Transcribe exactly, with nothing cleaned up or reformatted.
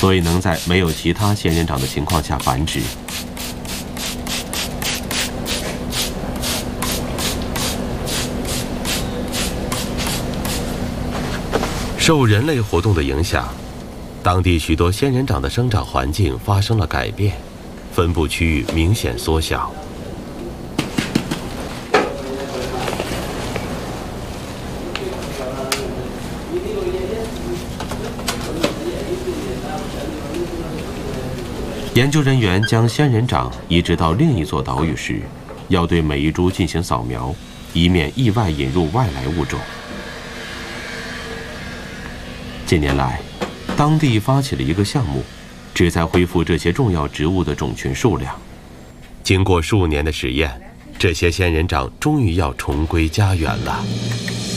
所以能在没有其他仙人掌的情况下繁殖。受人类活动的影响，当地许多仙人掌的生长环境发生了改变，分布区域明显缩小。研究人员将仙人掌移植到另一座岛屿时，要对每一株进行扫描，以免意外引入外来物种。近年来，当地发起了一个项目，旨在恢复这些重要植物的种群数量。经过数年的实验，这些仙人掌终于要重归家园了。